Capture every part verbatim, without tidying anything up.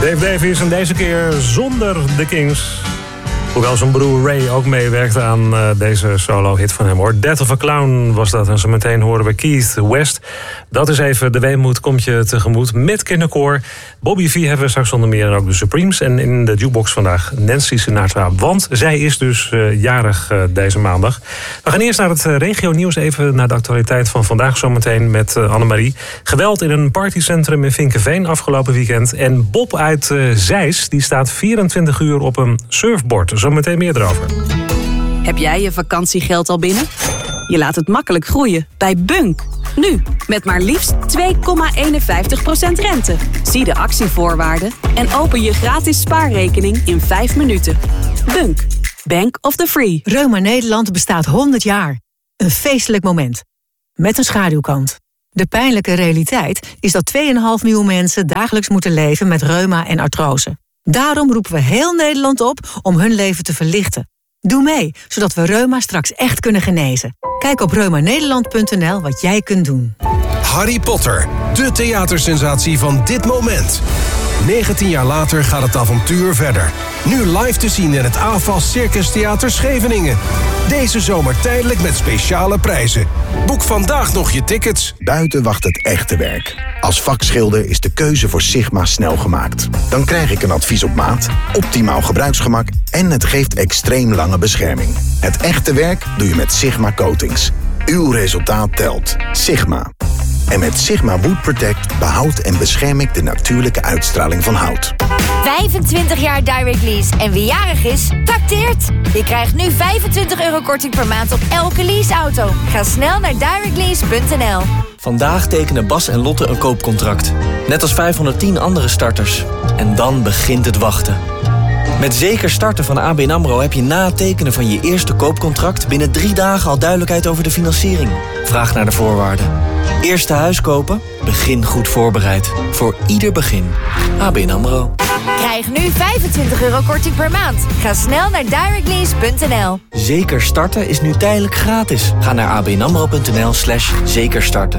Dave Davies en deze keer zonder de Kings. Hoewel zijn broer Ray ook meewerkt aan uh, deze solo-hit van hem, hoor. Death of a Clown was dat. En zo meteen horen we Keith West. Dat is even de weemoed komt je tegemoet met kinderkoor. Bobby V hebben we straks onder meer en ook de Supremes. En in de jukebox vandaag Nancy Sinatra. Want zij is dus uh, jarig uh, deze maandag. We gaan eerst naar het uh, regio-nieuws. Even naar de actualiteit van vandaag zometeen met uh, Annemarie. Geweld in een partycentrum in Vinkeveen afgelopen weekend. En Bob uit uh, Zeist, die staat vierentwintig uur op een surfboard. Zometeen meer erover. Heb jij je vakantiegeld al binnen? Je laat het makkelijk groeien bij Bunk. Nu, met maar liefst twee komma eenenvijftig procent rente. Zie de actievoorwaarden en open je gratis spaarrekening in vijf minuten. Bunk, Bank of the Free. Reuma Nederland bestaat honderd jaar. Een feestelijk moment. Met een schaduwkant. De pijnlijke realiteit is dat twee komma vijf miljoen mensen dagelijks moeten leven met reuma en artrose. Daarom roepen we heel Nederland op om hun leven te verlichten. Doe mee, zodat we reuma straks echt kunnen genezen. Kijk op reuma nederland punt n l wat jij kunt doen. Harry Potter, de theatersensatie van dit moment. negentien jaar later gaat het avontuur verder. Nu live te zien in het A F A S Circus Theater Scheveningen. Deze zomer tijdelijk met speciale prijzen. Boek vandaag nog je tickets. Buiten wacht het echte werk. Als vakschilder is de keuze voor Sigma snel gemaakt. Dan krijg ik een advies op maat, optimaal gebruiksgemak en het geeft extreem lange bescherming. Het echte werk doe je met Sigma Coatings. Uw resultaat telt. Sigma. En met Sigma Wood Protect behoudt en bescherm ik de natuurlijke uitstraling van hout. vijfentwintig jaar Direct Lease en wie jarig is, trakteert. Je krijgt nu vijfentwintig euro korting per maand op elke leaseauto. Ga snel naar direct lease punt n l. Vandaag tekenen Bas en Lotte een koopcontract. Net als vijfhonderdtien andere starters. En dan begint het wachten. Met Zeker Starten van A B N AMRO heb je na het tekenen van je eerste koopcontract binnen drie dagen al duidelijkheid over de financiering. Vraag naar de voorwaarden. Eerste huis kopen? Begin goed voorbereid. Voor ieder begin. A B N AMRO. Krijg nu vijfentwintig euro korting per maand. Ga snel naar direct lease punt n l. Zeker Starten is nu tijdelijk gratis. Ga naar a b n amro punt n l slash zeker starten.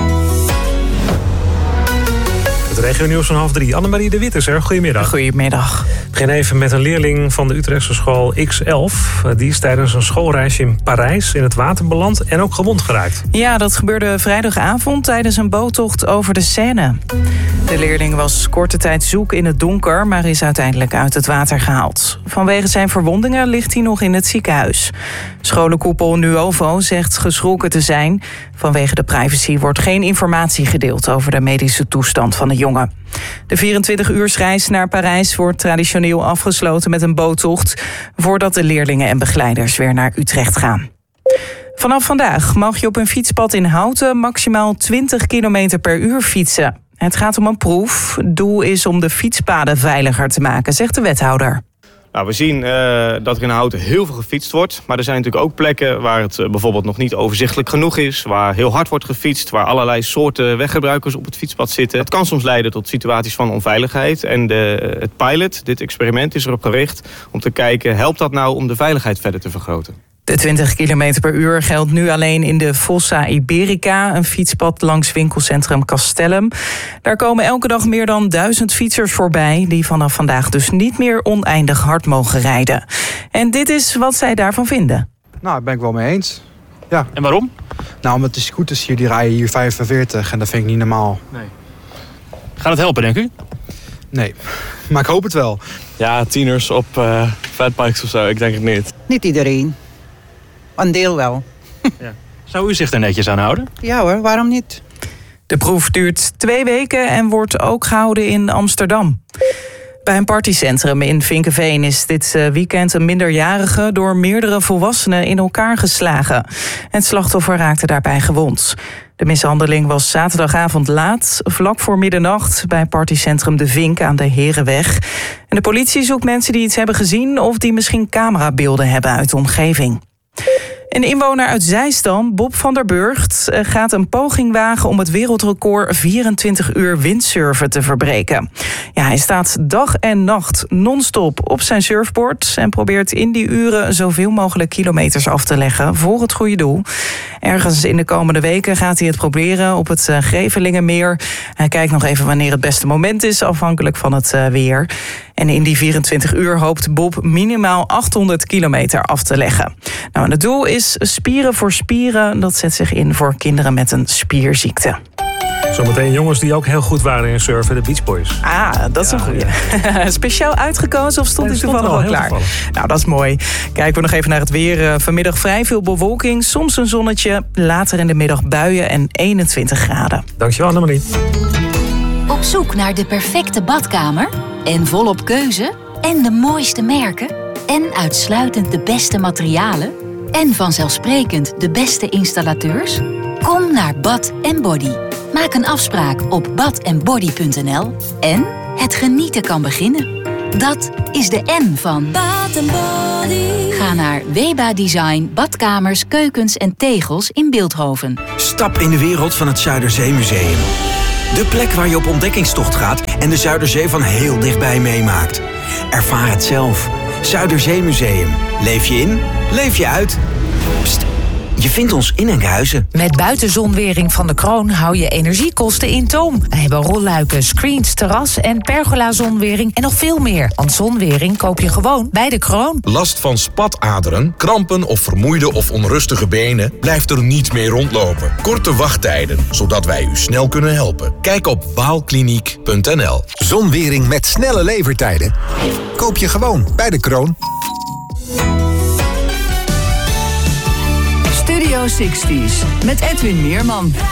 Het regio-nieuws van half drie. Annemarie de Wit is er. Goedemiddag. Goedemiddag. Ik begin even met een leerling van de Utrechtse school X elf. Die is tijdens een schoolreisje in Parijs in het water beland en ook gewond geraakt. Ja, dat gebeurde vrijdagavond tijdens een boottocht over de Seine. De leerling was korte tijd zoek in het donker, maar is uiteindelijk uit het water gehaald. Vanwege zijn verwondingen ligt hij nog in het ziekenhuis. Scholenkoepel Nuovo zegt geschrokken te zijn. Vanwege de privacy wordt geen informatie gedeeld over de medische toestand van de jongen. De vierentwintig-uursreis naar Parijs wordt traditioneel afgesloten met een boottocht, voordat de leerlingen en begeleiders weer naar Utrecht gaan. Vanaf vandaag mag je op een fietspad in Houten maximaal twintig kilometer per uur fietsen. Het gaat om een proef. Doel is om de fietspaden veiliger te maken, zegt de wethouder. Nou, we zien uh, dat er in Houten heel veel gefietst wordt. Maar er zijn natuurlijk ook plekken waar het uh, bijvoorbeeld nog niet overzichtelijk genoeg is. Waar heel hard wordt gefietst. Waar allerlei soorten weggebruikers op het fietspad zitten. Het kan soms leiden tot situaties van onveiligheid. En de, het pilot, dit experiment, is erop gericht om te kijken, helpt dat nou om de veiligheid verder te vergroten? De twintig kilometer per uur geldt nu alleen in de Fossa Iberica, een fietspad langs winkelcentrum Castellum. Daar komen elke dag meer dan duizend fietsers voorbij, die vanaf vandaag dus niet meer oneindig hard mogen rijden. En dit is wat zij daarvan vinden. Nou, daar ben ik wel mee eens. Ja. En waarom? Nou, omdat de scooters hier, die rijden hier vijfenveertig en dat vind ik niet normaal. Nee. Gaat het helpen, denk u? Nee, maar ik hoop het wel. Ja, tieners op uh, fatbikes of zo, ik denk het niet. Niet iedereen. Een deel wel. Ja. Zou u zich er netjes aan houden? Ja hoor, waarom niet? De proef duurt twee weken en wordt ook gehouden in Amsterdam. Bij een partycentrum in Vinkeveen is dit weekend een minderjarige door meerdere volwassenen in elkaar geslagen. Het slachtoffer raakte daarbij gewond. De mishandeling was zaterdagavond laat, vlak voor middernacht, bij partycentrum De Vink aan de Herenweg. En de politie zoekt mensen die iets hebben gezien of die misschien camerabeelden hebben uit de omgeving. Een inwoner uit Zeistam, Bob van der Burgt, gaat een poging wagen om het wereldrecord vierentwintig uur windsurfen te verbreken. Ja, Ja, hij staat dag en nacht non-stop op zijn surfboard en probeert in die uren zoveel mogelijk kilometers af te leggen voor het goede doel. Ergens in de komende weken gaat hij het proberen op het Grevelingenmeer. Hij kijkt nog even wanneer het beste moment is, afhankelijk van het weer. En in die vierentwintig uur hoopt Bob minimaal achthonderd kilometer af te leggen. Nou, en het doel is spieren voor spieren. Dat zet zich in voor kinderen met een spierziekte. Zometeen jongens die ook heel goed waren in surfen, de Beach Boys. Ah, dat is ja, een goeie. Ja. Speciaal uitgekozen of stond hij toevallig al klaar? Toevallig. Nou, dat is mooi. Kijken we nog even naar het weer. Vanmiddag vrij veel bewolking, soms een zonnetje. Later in de middag buien en eenentwintig graden. Dankjewel, Annemarie. Op zoek naar de perfecte badkamer? En volop keuze? En de mooiste merken? En uitsluitend de beste materialen? En vanzelfsprekend de beste installateurs? Kom naar Bath en Body. Maak een afspraak op bath and body punt n l en het genieten kan beginnen. Dat is de N van Bath and Body. Ga naar Weba Design, badkamers, keukens en tegels in Bilthoven. Stap in de wereld van het Zuiderzeemuseum. De plek waar je op ontdekkingstocht gaat en de Zuiderzee van heel dichtbij meemaakt. Ervaar het zelf. Zuiderzeemuseum. Leef je in, leef je uit. Pst, je vindt ons in Enkhuizen. Met buitenzonwering van de Kroon hou je energiekosten in toom. We hebben rolluiken, screens, terras en pergola-zonwering en nog veel meer. Want zonwering koop je gewoon bij de Kroon. Last van spataderen, krampen of vermoeide of onrustige benen? Blijft er niet mee rondlopen. Korte wachttijden, zodat wij u snel kunnen helpen. Kijk op waalkliniek punt n l. Zonwering met snelle levertijden? Koop je gewoon bij de Kroon. Studio zestig met Edwin Meerman.